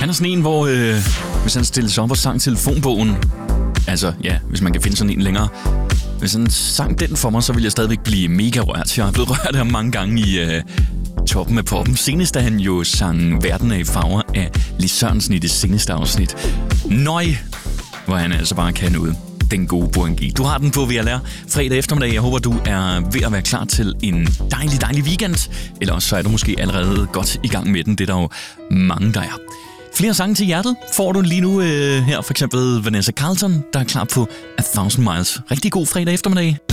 Han er sådan en, hvor hvis han stiller sig op og sang telefonbogen, altså ja, hvis man kan finde sådan en længere, hvis han sang den for mig, så ville jeg stadigvæk blive mega rørt. Jeg er blevet rørt af ham mange gange i toppen af poppen. Senest da han jo sang Verden er i farver af Lis Sørensen i det seneste afsnit. Nøj, hvor han altså bare kan ud. Den gode Boangi. Du har den på VLR fredag eftermiddag. Jeg håber, du er ved at være klar til en dejlig weekend. Eller også så er du måske allerede godt i gang med den. Det er der jo mange, der er. Flere sange til hjertet får du lige nu her. For eksempel Vanessa Carlton, der er klar på A Thousand Miles. Rigtig god fredag eftermiddag.